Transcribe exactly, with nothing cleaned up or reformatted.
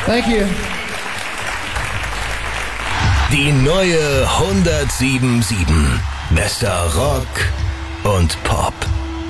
Thank you. Die neue hundertsieben Komma sieben. Bester Rock und Pop.